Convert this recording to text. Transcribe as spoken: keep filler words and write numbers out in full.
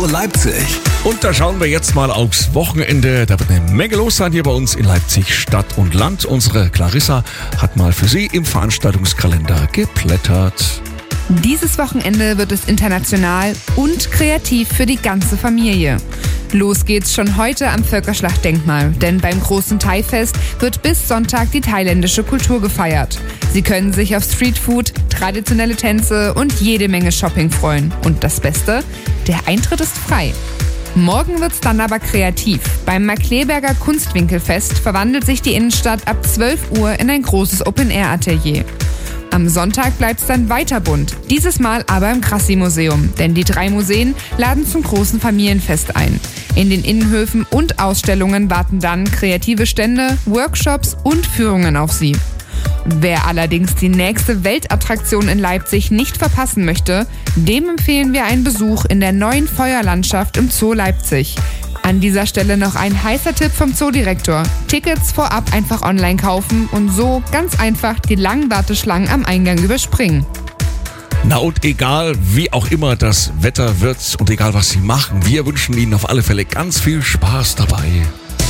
Leipzig. Und da schauen wir jetzt mal aufs Wochenende. Da wird eine Menge los sein hier bei uns in Leipzig Stadt und Land. Unsere Clarissa hat mal für Sie im Veranstaltungskalender geblättert. Dieses Wochenende wird es international und kreativ für die ganze Familie. Los geht's schon heute am Völkerschlachtdenkmal, denn beim großen Thai-Fest wird bis Sonntag die thailändische Kultur gefeiert. Sie können sich auf Streetfood, traditionelle Tänze und jede Menge Shopping freuen. Und das Beste, der Eintritt ist frei. Morgen wird's dann aber kreativ. Beim Markleberger Kunstwinkelfest verwandelt sich die Innenstadt ab zwölf Uhr in ein großes Open-Air-Atelier. Am Sonntag bleibt's dann weiter bunt, dieses Mal aber im Krassi-Museum, denn die drei Museen laden zum großen Familienfest ein. In den Innenhöfen und Ausstellungen warten dann kreative Stände, Workshops und Führungen auf Sie. Wer allerdings die nächste Weltattraktion in Leipzig nicht verpassen möchte, dem empfehlen wir einen Besuch in der neuen Feuerlandschaft im Zoo Leipzig. An dieser Stelle noch ein heißer Tipp vom Zoodirektor. Tickets vorab einfach online kaufen und so ganz einfach die langen Warteschlangen am Eingang überspringen. Na und egal wie auch immer das Wetter wird und egal was Sie machen, wir wünschen Ihnen auf alle Fälle ganz viel Spaß dabei.